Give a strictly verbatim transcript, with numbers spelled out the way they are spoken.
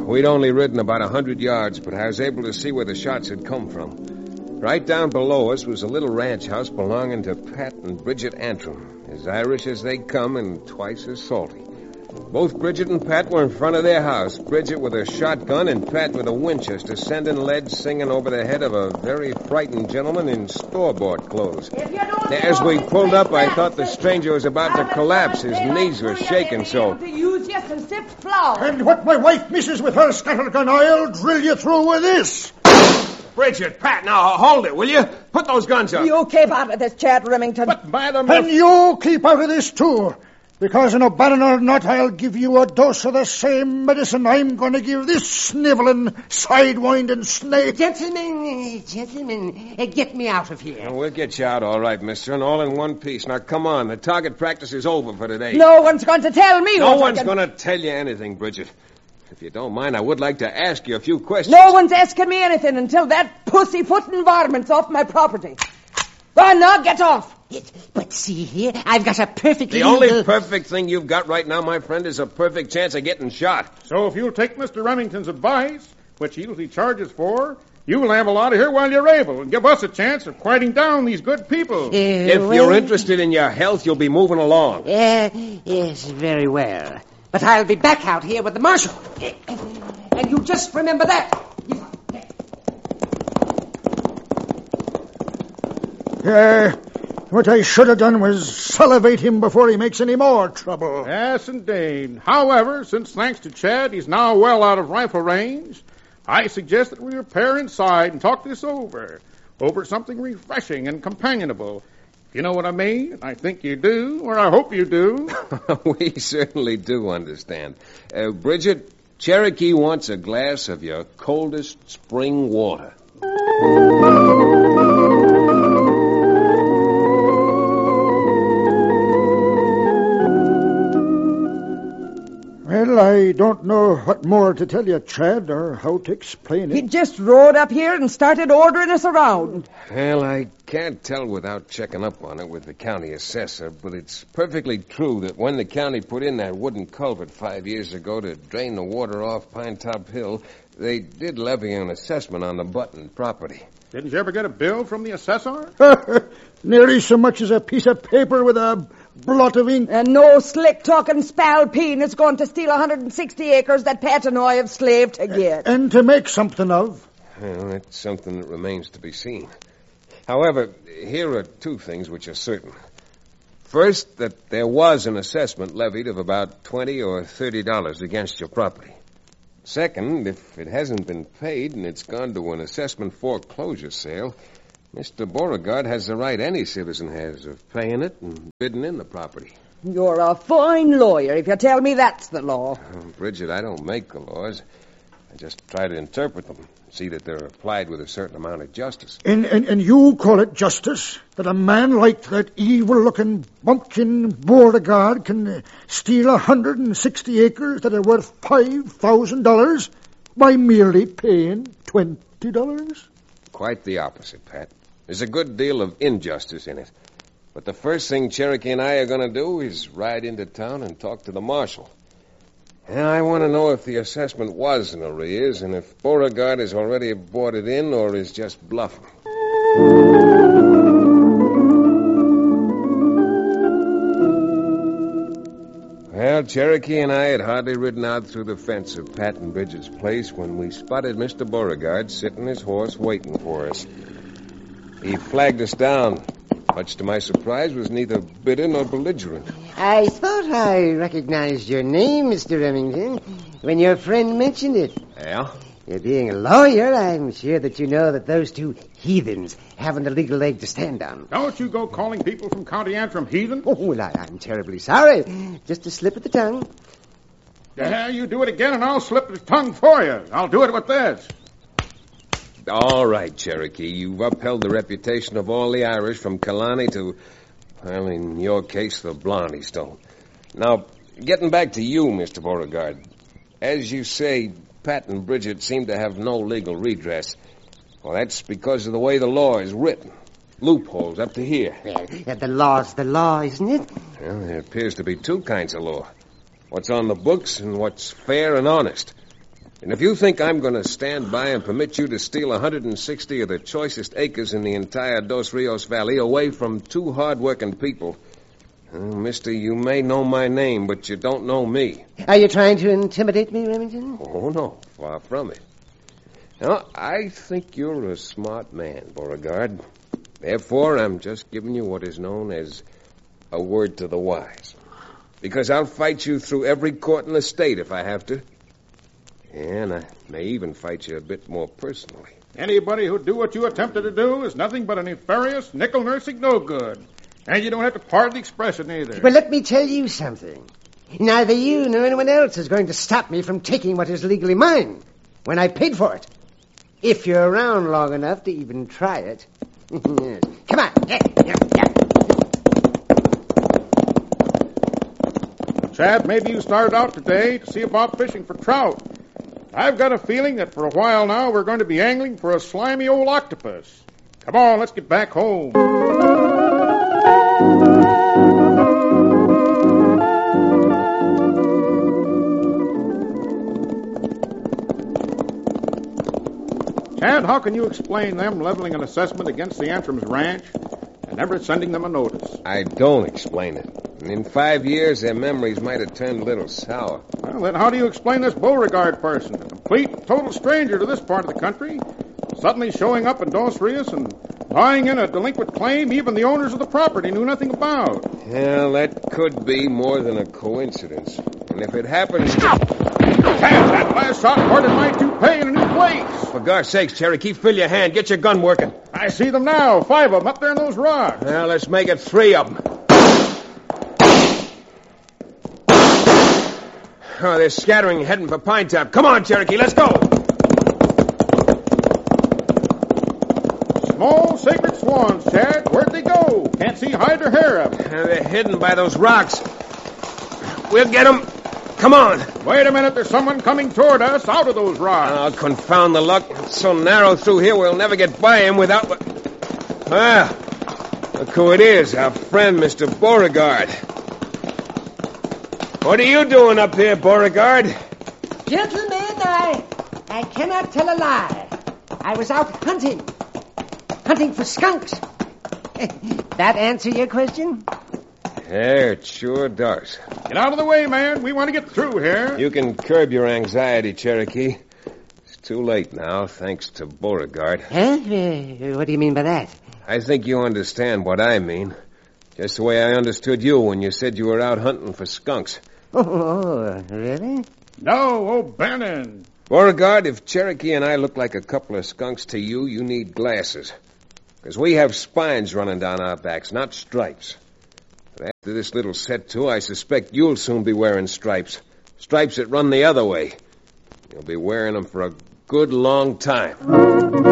We'd only ridden about a hundred yards, but I was able to see where the shots had come from. Right down below us was a little ranch house belonging to Pat and Bridget Antrim, as Irish as they come and twice as salty. Both Bridget and Pat were in front of their house, Bridget with a shotgun and Pat with a Winchester, sending lead singing over the head of a very frightened gentleman in store-bought clothes. As we pulled up, I thought the stranger was about to collapse. His knees were shaking so. And what my wife misses with her scattergun, I'll drill you through with this. Bridget, Pat, now hold it, will you? Put those guns up. You keep out of this, Chad Remington. But, madam... And you keep out of this, too. Because in O'Bannon or not, I'll give you a dose of the same medicine I'm going to give this sniveling, sidewinding snake. Gentlemen, gentlemen, uh, get me out of here. Well, we'll get you out all right, mister, and all in one piece. Now, come on. The target practice is over for today. No one's going to tell me No what one's I can... going to tell you anything, Bridget. If you don't mind, I would like to ask you a few questions. No one's asking me anything until that pussyfooting varmint's off my property. Go on now, get off. It, but see here, I've got a perfect The legal... only perfect thing you've got right now, my friend, is a perfect chance of getting shot. So if you'll take Mister Remington's advice, which he usually charges for, you will amble out of here while you're able and give us a chance of quieting down these good people. Uh, if well, you're interested in your health, you'll be moving along. Uh, yes, very well. But I'll be back out here with the marshal. And you just remember that. Yeah, what I should have done was salivate him before he makes any more trouble. Yes, indeed. However, since thanks to Chad, he's now well out of rifle range, I suggest that we repair inside and talk this over. Over something refreshing and companionable. If you know what I mean, I think you do, or I hope you do. We certainly do understand. Uh, Bridget, Cherokee wants a glass of your coldest spring water. Well, I don't know what more to tell you, Chad, or how to explain it. He just rode up here and started ordering us around. Well, I can't tell without checking up on it with the county assessor, but it's perfectly true that when the county put in that wooden culvert five years ago to drain the water off Pine Top Hill, they did levy an assessment on the Button property. Didn't you ever get a bill from the assessor? Nearly so much as a piece of paper with a blot of ink. And no slick-talking spalpeen is going to steal one hundred sixty acres that Pat and I have slaved to get. And to make something of. Well, that's something that remains to be seen. However, here are two things which are certain. First, that there was an assessment levied of about twenty or thirty dollars against your property. Second, if it hasn't been paid and it's gone to an assessment foreclosure sale, Mister Beauregard has the right any citizen has of paying it and bidding in the property. You're a fine lawyer if you tell me that's the law. Oh, Bridget, I don't make the laws. I just try to interpret them, see that they're applied with a certain amount of justice. And, and, and you call it justice that a man like that evil-looking bumpkin Beauregard can steal one hundred sixty acres that are worth five thousand dollars by merely paying twenty dollars? Quite the opposite, Pat. There's a good deal of injustice in it. But the first thing Cherokee and I are going to do is ride into town and talk to the marshal. And I want to know if the assessment was in arrears and if Beauregard has already bought it in or is just bluffing. Well, Cherokee and I had hardly ridden out through the fence of Pat and Bridget's place when we spotted Mister Beauregard sitting his horse waiting for us. He flagged us down. Much to my surprise, was neither bitter nor belligerent. I thought I recognized your name, Mister Remington, when your friend mentioned it. Yeah? You being a lawyer, I'm sure that you know that those two heathens haven't a legal leg to stand on. Don't you go calling people from County Antrim heathen. Oh, well, I, I'm terribly sorry. Just a slip of the tongue. Yeah, you do it again and I'll slip the tongue for you. I'll do it with this. All right, Cherokee. You've upheld the reputation of all the Irish from Killarney to, well, in your case, the Blarney Stone. Now, getting back to you, Mister Beauregard. As you say, Pat and Bridget seem to have no legal redress. Well, that's because of the way the law is written. Loopholes up to here. Well, the law's the law, isn't it? Well, there appears to be two kinds of law. What's on the books and what's fair and honest. And if you think I'm going to stand by and permit you to steal one hundred sixty of the choicest acres in the entire Dos Rios Valley away from two hard-working people, well, mister, you may know my name, but you don't know me. Are you trying to intimidate me, Remington? Oh, no, far from it. Now, I think you're a smart man, Beauregard. Therefore, I'm just giving you what is known as a word to the wise. Because I'll fight you through every court in the state if I have to. And I may even fight you a bit more personally. Anybody who'd do what you attempted to do is nothing but a nefarious, nickel-nursing no-good. And you don't have to pardon the expression either. But let me tell you something. Neither you nor anyone else is going to stop me from taking what is legally mine when I paid for it. If you're around long enough to even try it. Come on. Yeah, yeah, yeah. Chad, maybe you started out today to see about fishing for trout. I've got a feeling that for a while now we're going to be angling for a slimy old octopus. Come on, let's get back home. Chad, how can you explain them leveling an assessment against the Antrum's ranch and never sending them a notice? I don't explain it. In five years, their memories might have turned a little sour. Well, then how do you explain this Beauregard person, a complete, total stranger to this part of the country, suddenly showing up in Dos Rios and buying in a delinquent claim even the owners of the property knew nothing about? Well, that could be more than a coincidence. And if it happens to... Chad, that last shot parted my toupee in a new place. For God's sakes, Cherokee, fill your hand. Get your gun working. I see them now, five of them up there in those rocks. Well, let's make it three of them. Oh, they're scattering, heading for Pine Top. Come on, Cherokee, let's go. Small sacred swans, Chad. Where'd they go? Can't see hide or hair of them. Uh, they're hidden by those rocks. We'll get them. Come on. Wait a minute. There's someone coming toward us out of those rocks. Oh, confound the luck. It's so narrow through here, we'll never get by him without... Ah, look who it is, our friend, Mister Beauregard. What are you doing up here, Beauregard? Gentlemen, I, I cannot tell a lie. I was out hunting. Hunting for skunks. That answer your question? Yeah, it sure does. Get out of the way, man. We want to get through here. You can curb your anxiety, Cherokee. It's too late now, thanks to Beauregard. Huh? Uh, what do you mean by that? I think you understand what I mean. Just the way I understood you when you said you were out hunting for skunks. Oh, really? No, O'Bannon. Beauregard, if Cherokee and I look like a couple of skunks to you, you need glasses. Because we have spines running down our backs, not stripes. But after this little set to, I suspect you'll soon be wearing stripes. Stripes that run the other way. You'll be wearing them for a good long time.